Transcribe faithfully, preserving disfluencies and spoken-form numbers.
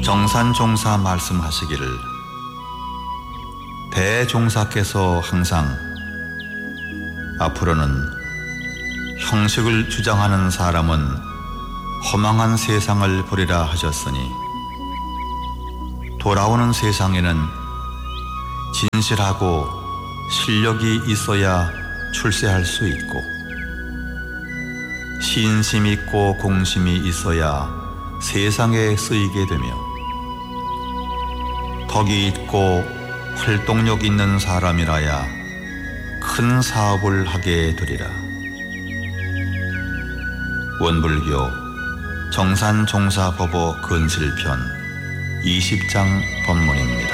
정산종사 말씀하시기를 대종사께서 항상 앞으로는 형식을 주장하는 사람은 허망한 세상을 보리라 하셨으니 돌아오는 세상에는 진실하고 실력이 있어야 출세할 수 있고 신심 있고 공심이 있어야 세상에 쓰이게 되며 덕이 있고 활동력 있는 사람이라야 큰 사업을 하게 되리라. 원불교 정산종사법어 근실편 이십 장 법문입니다.